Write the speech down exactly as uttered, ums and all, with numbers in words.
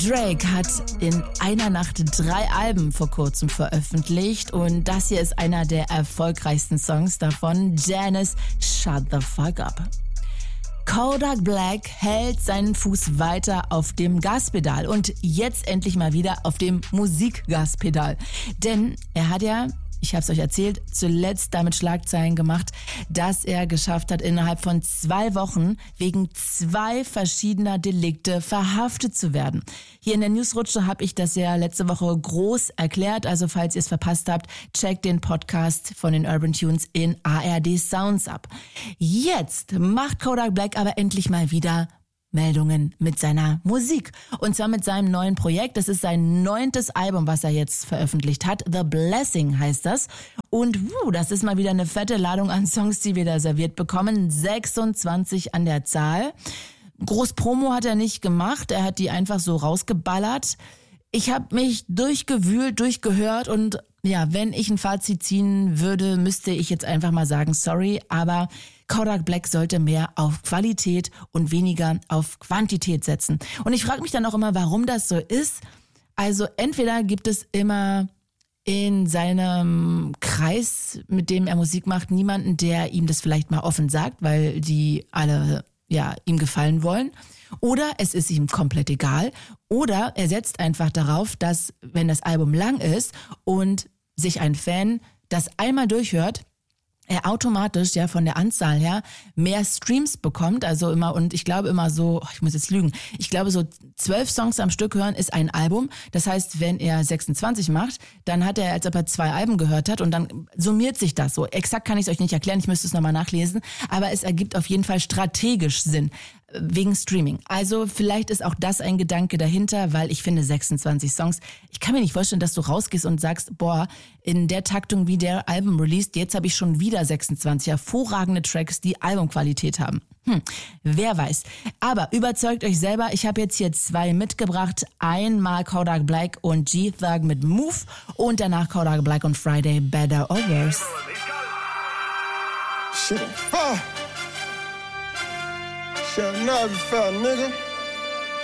Drake hat in einer Nacht drei Alben vor kurzem veröffentlicht und das hier ist einer der erfolgreichsten Songs davon, Janice, Shut the Fuck Up. Kodak Black hält seinen Fuß weiter auf dem Gaspedal und jetzt endlich mal wieder auf dem Musikgaspedal. Denn er hat ja, ich habe es euch erzählt, zuletzt damit Schlagzeilen gemacht, dass er geschafft hat, innerhalb von zwei Wochen wegen zwei verschiedener Delikte verhaftet zu werden. Hier in der Newsrutsche habe ich das ja letzte Woche groß erklärt. Also falls ihr es verpasst habt, checkt den Podcast von den Urban Tunes in A R D Sounds ab. Jetzt macht Kodak Black aber endlich mal wieder Meldungen mit seiner Musik. Und zwar mit seinem neuen Projekt. Das ist sein neuntes Album, was er jetzt veröffentlicht hat. The Blessing heißt das. Und wuh, das ist mal wieder eine fette Ladung an Songs, die wir da serviert bekommen. sechsundzwanzig an der Zahl. Groß Promo hat er nicht gemacht. Er hat die einfach so rausgeballert. Ich habe mich durchgewühlt, durchgehört und ja, wenn ich ein Fazit ziehen würde, müsste ich jetzt einfach mal sagen, sorry, aber Kodak Black sollte mehr auf Qualität und weniger auf Quantität setzen. Und ich frage mich dann auch immer, warum das so ist. Also entweder gibt es immer in seinem Kreis, mit dem er Musik macht, niemanden, der ihm das vielleicht mal offen sagt, weil die alle ja ihm gefallen wollen. Oder es ist ihm komplett egal. Oder er setzt einfach darauf, dass, wenn das Album lang ist und sich ein Fan das einmal durchhört, er automatisch ja von der Anzahl her mehr Streams bekommt, also immer, und ich glaube immer so, oh, ich muss jetzt lügen, ich glaube so zwölf Songs am Stück hören ist ein Album. Das heißt, wenn er sechsundzwanzig macht, dann hat er, als ob er zwei Alben gehört hat und dann summiert sich das so. Exakt kann ich es euch nicht erklären, ich müsste es nochmal nachlesen, aber es ergibt auf jeden Fall strategisch Sinn. Wegen Streaming. Also vielleicht ist auch das ein Gedanke dahinter, weil ich finde sechsundzwanzig Songs, ich kann mir nicht vorstellen, dass du rausgehst und sagst, boah, in der Taktung, wie der Album released, jetzt habe ich schon wieder sechsundzwanzig hervorragende Tracks, die Albumqualität haben. Hm, wer weiß. Aber überzeugt euch selber, ich habe jetzt hier zwei mitgebracht. Einmal Kodak Black und G-Thug mit Move und danach Kodak Black und Friday, Better or Worse. Shit. Oh. Shall not be found, nigga.